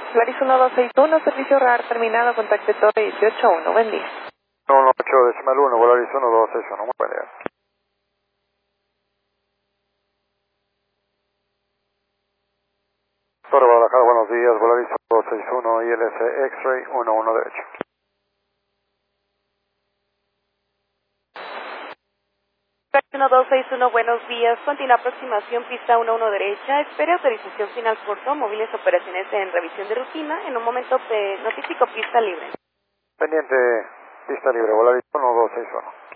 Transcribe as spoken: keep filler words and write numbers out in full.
Volaris uno dos seis uno, servicio radar terminado, contacte Torre dieciocho uno, buen día. uno ocho decimal uno, Volaris uno dos seis uno, muy buen día. Torre Guadalajara, buenos días, Volaris uno dos seis uno, I L S X-Ray uno uno derecho. uno dos seis uno, buenos días. Continúa aproximación, pista uno uno derecha. Espere autorización final corto, móviles operaciones en revisión de rutina. En un momento te notifico pista libre. Pendiente, pista libre, Volaris uno dos seis uno.